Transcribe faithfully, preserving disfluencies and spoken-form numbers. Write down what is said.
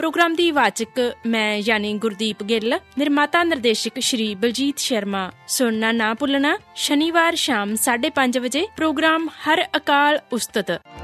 Programme ਦੀ ਵਾਚਕ ਮੈਂ ਯਾਨੀ ਗੁਰਦੀਪ ਗਿੱਲ, ਨਿਰਮਾਤਾ ਨਿਰਦੇਸ਼ਕ ਸ਼੍ਰੀ ਬਲਜੀਤ ਸ਼ਰਮਾ। ਸੁਣਨਾ ਨਾ ਭੁੱਲਣਾ, ਸ਼ਨੀਵਾਰ ਸ਼ਾਮ ਸਾਢੇ ਪੰਜ ਵਜੇ ਪ੍ਰੋਗਰਾਮ ਹਰ ਅਕਾਲ ਉਸਤਤ।